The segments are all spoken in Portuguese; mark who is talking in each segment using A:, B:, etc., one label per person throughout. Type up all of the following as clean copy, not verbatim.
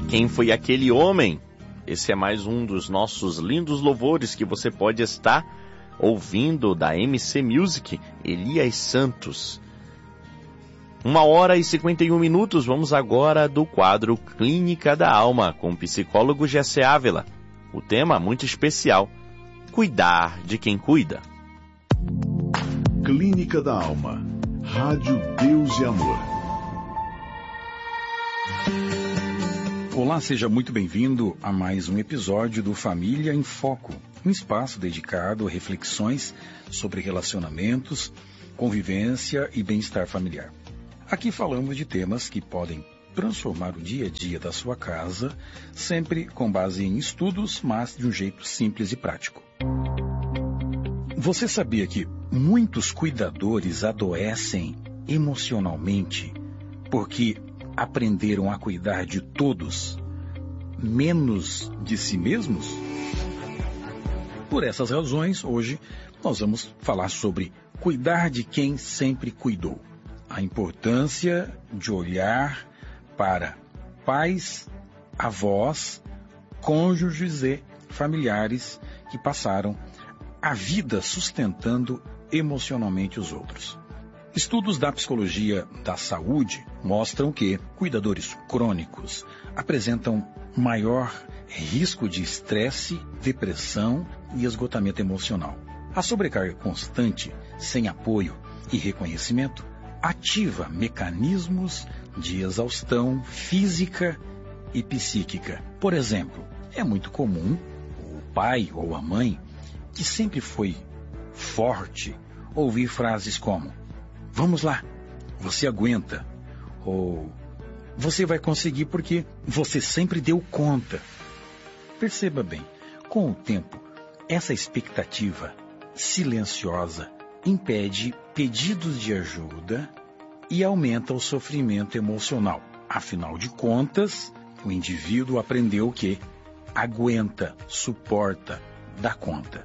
A: Quem foi aquele homem? Esse é mais um dos nossos lindos louvores que você pode estar ouvindo da MC Music, Elias Santos. 1h51, vamos agora do quadro Clínica da Alma, com o psicólogo Jessé Ávila. O tema muito especial, cuidar de quem cuida.
B: Clínica da Alma, Rádio Deus e Amor.
C: Olá, seja muito bem-vindo a mais um episódio do Família em Foco, um espaço dedicado a reflexões sobre relacionamentos, convivência e bem-estar familiar. Aqui falamos de temas que podem transformar o dia a dia da sua casa, sempre com base em estudos, mas de um jeito simples e prático. Você sabia que muitos cuidadores adoecem emocionalmente porque aprenderam a cuidar de todos, menos de si mesmos? Por essas razões, hoje nós vamos falar sobre cuidar de quem sempre cuidou. A importância de olhar para pais, avós, cônjuges e familiares que passaram a vida sustentando emocionalmente os outros. Estudos da psicologia da saúde mostram que cuidadores crônicos apresentam maior risco de estresse, depressão e esgotamento emocional. A sobrecarga constante, sem apoio e reconhecimento, ativa mecanismos de exaustão física e psíquica. Por exemplo, é muito comum o pai ou a mãe, que sempre foi forte, ouvir frases como: "Vamos lá, você aguenta", ou "Você vai conseguir porque você sempre deu conta". Perceba bem, com o tempo, essa expectativa silenciosa impede pedidos de ajuda e aumenta o sofrimento emocional. Afinal de contas, o indivíduo aprendeu que aguenta, suporta, dá conta.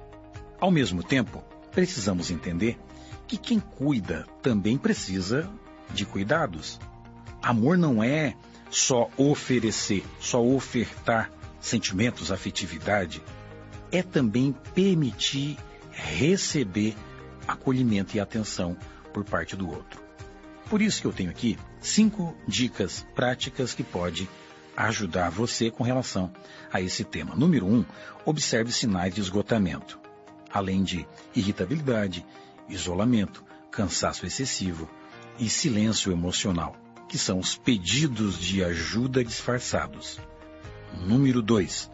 C: Ao mesmo tempo, precisamos entender que quem cuida também precisa de cuidados. Amor não é só oferecer, só ofertar sentimentos, afetividade. É também permitir receber acolhimento e atenção por parte do outro. Por isso que eu tenho aqui 5 dicas práticas que podem ajudar você com relação a esse tema. Número 1, observe sinais de esgotamento. Além de irritabilidade, isolamento, cansaço excessivo e silêncio emocional, que são os pedidos de ajuda disfarçados. Número 2,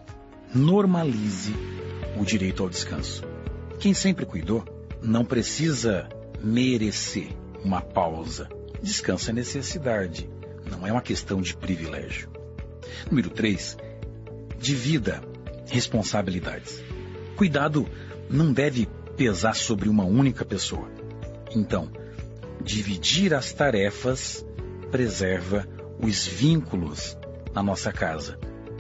C: normalize o direito ao descanso. Quem sempre cuidou não precisa merecer uma pausa. Descanso é necessidade, não é uma questão de privilégio. Número 3, divida responsabilidades. Cuidado não deve pesar sobre uma única pessoa. Então, dividir as tarefas preserva os vínculos na nossa casa.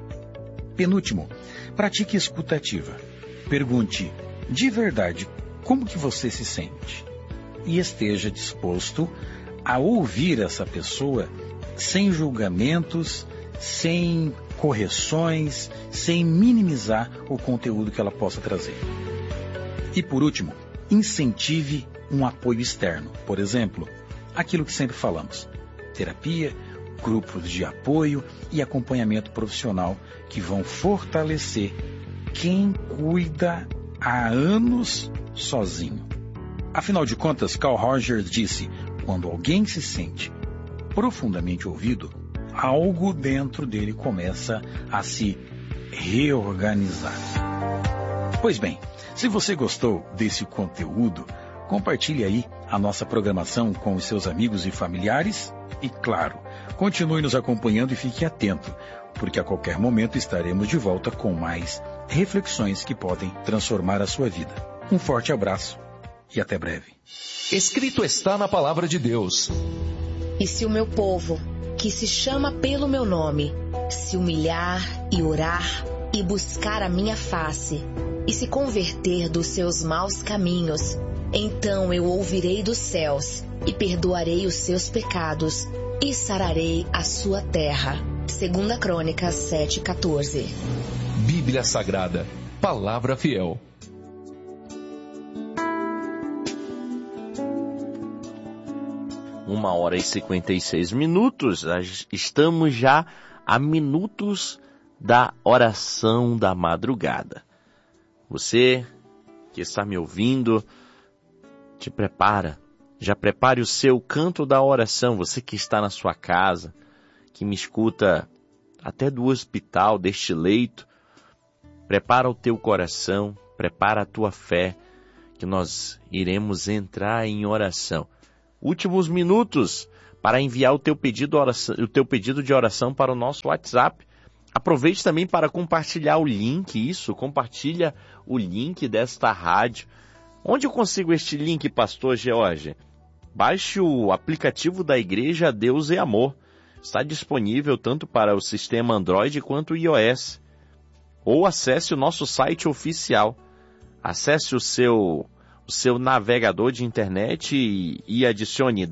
C: Penúltimo, pratique escuta ativa. Pergunte de verdade como que você se sente e esteja disposto a ouvir essa pessoa sem julgamentos, sem correções, sem minimizar o conteúdo que ela possa trazer. E por último, incentive um apoio externo. Por exemplo, aquilo que sempre falamos: terapia, grupos de apoio e acompanhamento profissional que vão fortalecer quem cuida há anos sozinho. Afinal de contas, Carl Rogers disse: quando alguém se sente profundamente ouvido, algo dentro dele começa a se reorganizar. Pois bem, se você gostou desse conteúdo, compartilhe aí a nossa programação com os seus amigos e familiares e, claro, continue nos acompanhando e fique atento, porque a qualquer momento estaremos de volta com mais reflexões que podem transformar a sua vida. Um forte abraço e até breve.
D: Escrito está na palavra de Deus:
E: e se o meu povo, que se chama pelo meu nome, se humilhar e orar e buscar a minha face, e se converter dos seus maus caminhos, então eu ouvirei dos céus e perdoarei os seus pecados e sararei a sua terra. 2 Crônicas 7:14.
D: Bíblia Sagrada, Palavra Fiel.
A: Uma hora e 56 minutos. Estamos já a minutos da oração da madrugada. Você que está me ouvindo, te prepara. Já prepare o seu canto da oração. Você que está na sua casa, que me escuta até do hospital, deste leito, prepara o teu coração, prepara a tua fé, que nós iremos entrar em oração. Últimos minutos para enviar o teu pedido de oração para o nosso WhatsApp. Aproveite também para compartilhar o link, compartilha o link desta rádio. Onde eu consigo este link, pastor George? Baixe o aplicativo da Igreja Deus é Amor. Está disponível tanto para o sistema Android quanto o iOS. Ou acesse o nosso site oficial. Acesse o seu navegador de internet e adicione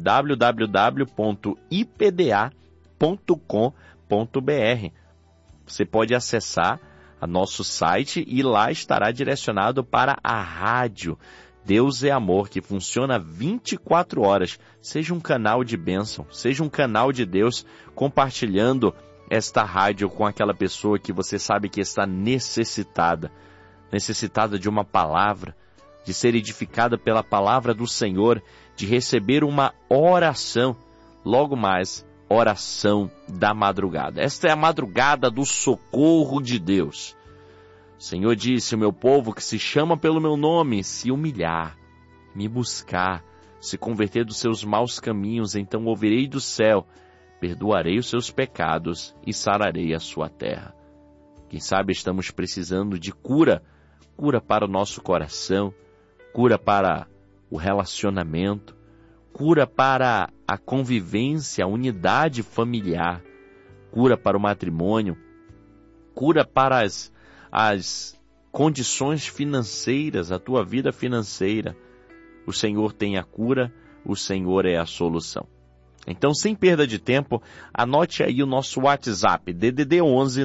A: www.ipda.com.br. Você pode acessar o nosso site e lá estará direcionado para a rádio Deus é Amor, que funciona 24 horas. Seja um canal de bênção, seja um canal de Deus, compartilhando esta rádio com aquela pessoa que você sabe que está necessitada de uma palavra, de ser edificada pela palavra do Senhor, de receber uma oração, logo mais, oração da madrugada. Esta é a madrugada do socorro de Deus. O Senhor disse: o meu povo que se chama pelo meu nome, se humilhar, me buscar, se converter dos seus maus caminhos, então ouvirei do céu, perdoarei os seus pecados e sararei a sua terra. Quem sabe estamos precisando de cura para o nosso coração, cura para o relacionamento, cura para a convivência, a unidade familiar, cura para o matrimônio, cura para as condições financeiras, a tua vida financeira. O Senhor tem a cura, o Senhor é a solução. Então, sem perda de tempo, anote aí o nosso WhatsApp, DDD 11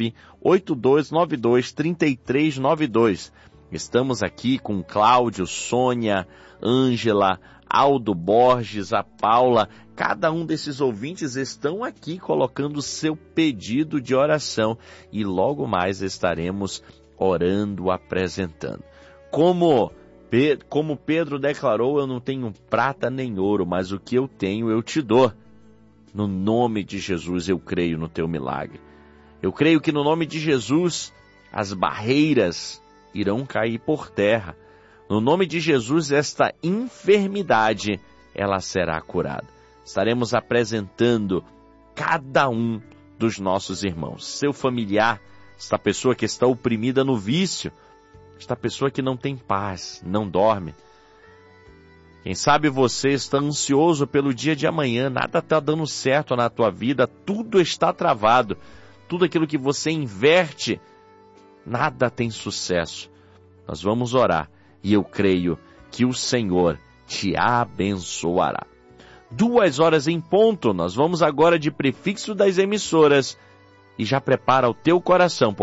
A: 98292 3392. Estamos aqui com Cláudio, Sônia, Ângela, Aldo Borges, a Paula. Cada um desses ouvintes estão aqui colocando o seu pedido de oração e logo mais estaremos orando, apresentando. Como Pedro declarou: eu não tenho prata nem ouro, mas o que eu tenho eu te dou. No nome de Jesus eu creio no teu milagre. Eu creio que no nome de Jesus as barreiras irão cair por terra. No nome de Jesus, esta enfermidade, ela será curada. Estaremos apresentando cada um dos nossos irmãos. Seu familiar, esta pessoa que está oprimida no vício, esta pessoa que não tem paz, não dorme. Quem sabe você está ansioso pelo dia de amanhã, nada está dando certo na tua vida, tudo está travado. Tudo aquilo que você inverte, nada tem sucesso. Nós vamos orar e eu creio que o Senhor te abençoará. 2h em ponto, nós vamos agora de prefixo das emissoras e já prepara o teu coração.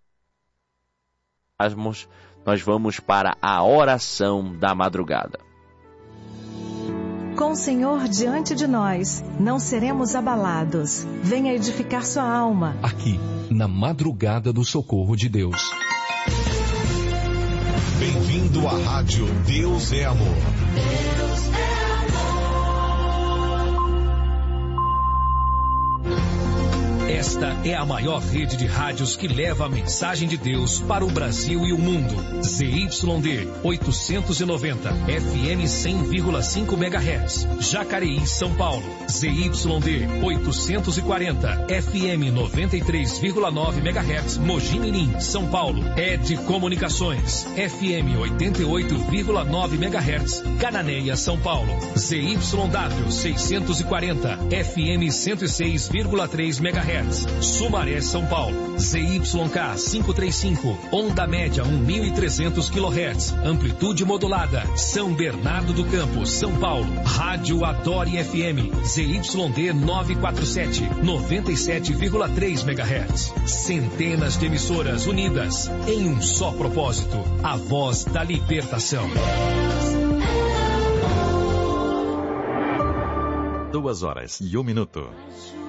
A: Nós vamos para a oração da madrugada.
F: Com o Senhor diante de nós, não seremos abalados. Venha edificar sua alma.
D: Aqui, na madrugada do socorro de Deus.
B: Bem-vindo à rádio Deus é Amor.
G: Deus é
H: Esta é a maior rede de rádios que leva a mensagem de Deus para o Brasil e o mundo. ZYD 890, FM 100,5 MHz, Jacareí, São Paulo. ZYD 840, FM 93,9 MHz, Mogi Mirim, São Paulo. ED Comunicações, FM 88,9 MHz, Cananéia, São Paulo. ZYW 640, FM 106,3 MHz, MHz. Sumaré, São Paulo. ZYK 535, onda média 1.300 kHz. Amplitude modulada. São Bernardo do Campo, São Paulo. Rádio Adore FM. ZYD 947, 97,3 MHz. Centenas de emissoras unidas em um só propósito. A voz da libertação.
G: 2 horas e 1 minuto.